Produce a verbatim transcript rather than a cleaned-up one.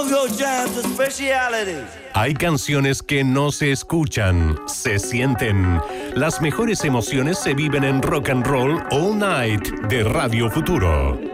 go-go jam's a speciality. Hay canciones que no se escuchan, se sienten. Las mejores emociones se viven en Rock and Roll All Night de Radio Futuro.